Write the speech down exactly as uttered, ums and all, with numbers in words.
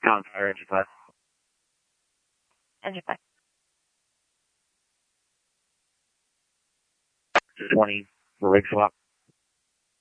Con fire engine five. Engine five. twenty for rig swap.